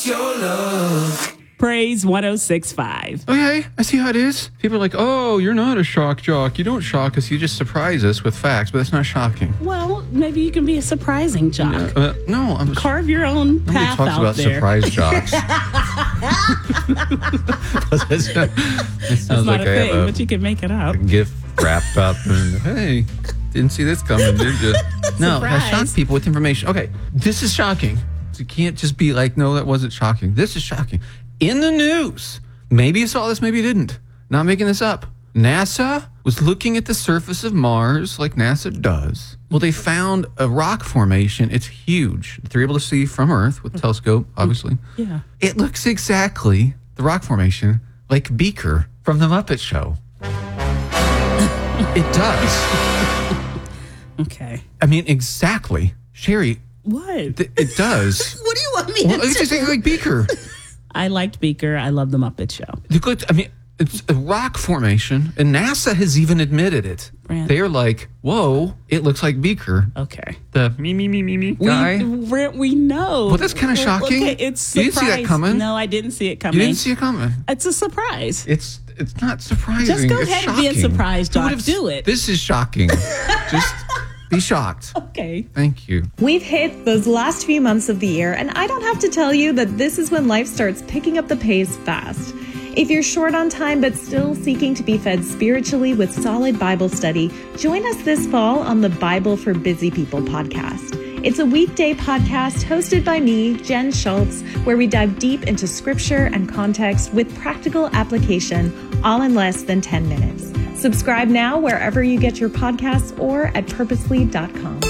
what's your love? Praise 106.5. Okay, I see how it is. People are like, oh, you're not a shock jock. You don't shock us. You just surprise us with facts, but that's not shocking. Well, maybe you can be a surprising jock. No, I'm Carve your own Nobody path talks out about there. surprise jocks. That sounds That's like not a I thing, have but you can make it up. a gift wrapped up and, hey, didn't see this coming, did you? No, I Surprise. shock people with information. Okay, this is shocking. You can't just be like, no, that wasn't shocking. This is shocking. In the news, maybe you saw this, maybe you didn't. Not making this up. NASA was looking at the surface of Mars like NASA does. Well, they found a rock formation. It's huge. They're able to see from Earth with a telescope, obviously. Yeah. It looks exactly, the rock formation, like Beaker from The Muppet Show. It does. Okay. I mean, exactly. Sherry, What? it does. What do you want me Well, to it's do? just like Beaker. I liked Beaker. I love The Muppet Show. I mean, it's a rock formation, and NASA has even admitted it. Brand. They're like, whoa, it looks like Beaker. Okay. The me guy. We know. Well, that's kinda shocking. Okay, it's You didn't see that surprise. coming? No, I didn't see it coming. You didn't see it coming. It's a surprise. It's not surprising. Just go It's ahead and be a shocking. surprise, Who Doc. would've- Do it. This is shocking. Just be shocked. Okay. Thank you. We've hit those last few months of the year, and I don't have to tell you that this is when life starts picking up the pace fast. If you're short on time but still seeking to be fed spiritually with solid Bible study, join us this fall on the Bible for Busy People podcast. It's a weekday podcast hosted by me, Jen Schultz, where we dive deep into scripture and context with practical application, all in less than 10 minutes. Subscribe now wherever you get your podcasts or at purposely.com.